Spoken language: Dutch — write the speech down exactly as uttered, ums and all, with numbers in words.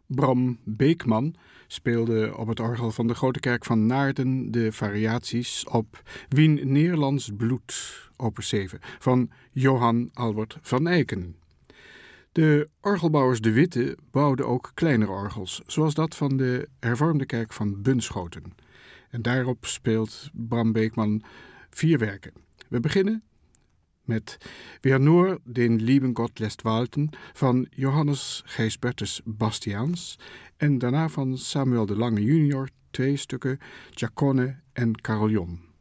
Bram Beekman speelde op het orgel van de Grote Kerk van Naarden de variaties op Wien Neerlands Bloed, opus zeven, van Johan Albert van Eycken. De orgelbouwers De Witte bouwden ook kleinere orgels, zoals dat van de hervormde kerk van Bunschoten. En daarop speelt Bram Beekman vier werken. We beginnen met Wer nur den lieben Gott lässt walten van Johannes Gijsbertus Bastiaans en daarna van Samuel de Lange junior twee stukken Giacone en Carillon.